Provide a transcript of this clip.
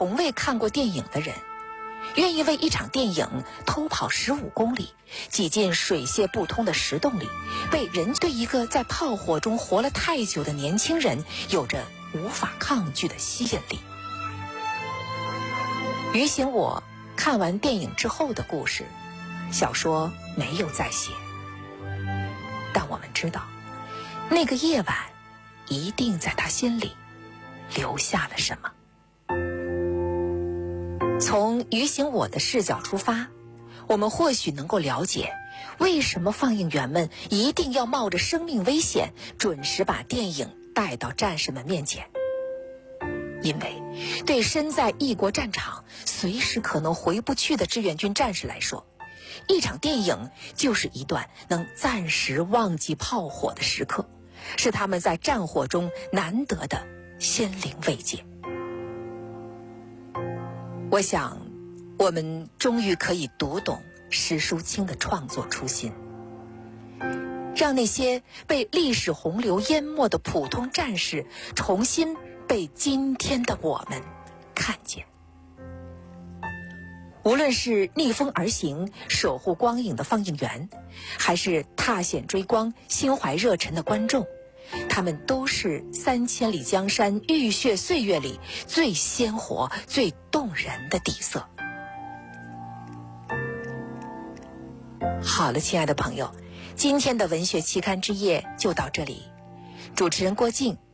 从未看过电影的人，愿意为一场电影偷跑15公里，挤进水泄不通的石洞里，被人对一个在炮火中活了太久的年轻人有着无法抗拒的吸引力。于醒我看完电影之后的故事，小说没有再写，但我们知道，那个夜晚一定在他心里留下了什么。从于醒我的视角出发，我们或许能够了解为什么放映员们一定要冒着生命危险准时把电影带到战士们面前。因为对身在异国战场随时可能回不去的志愿军战士来说，一场电影就是一段能暂时忘记炮火的时刻，是他们在战火中难得的心灵慰藉。我想，我们终于可以读懂施淑清的创作初心，让那些被历史洪流淹没的普通战士重新被今天的我们看见。无论是逆风而行守护光影的放映员，还是踏险追光心怀热忱的观众，他们都是3000里江山浴血岁月里最鲜活最动人的底色。好了，亲爱的朋友，今天的文学期刊之夜就到这里。主持人郭静